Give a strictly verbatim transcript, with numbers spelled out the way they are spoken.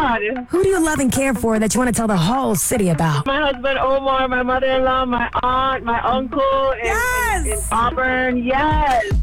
God. Who do you love and care for that you want to tell the whole city about? My husband Omar, my mother-in-law, my aunt, my uncle in, Yes! in, in Auburn. Yes.